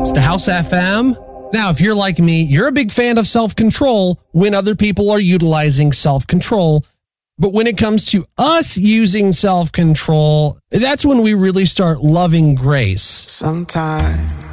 It's the House FM. Now, if you're like me, you're a big fan of self-control when other people are utilizing self-control. But when it comes to us using self-control, that's when we really start loving grace. Sometimes